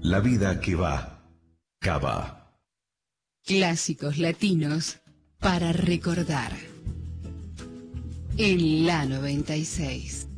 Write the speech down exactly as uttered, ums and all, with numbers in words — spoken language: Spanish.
La vida que va, Cava. Clásicos latinos para recordar. En la noventa y seis.